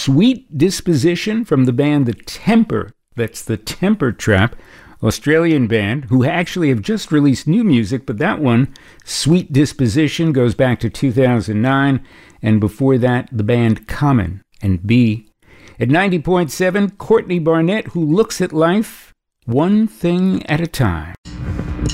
Sweet Disposition from the band The Temper. That's the Temper Trap, Australian band who actually have just released new music, but that one, Sweet Disposition, goes back to 2009, and before that, the band Common and B. At 90.7, Courtney Barnett, who looks at life one thing at a time.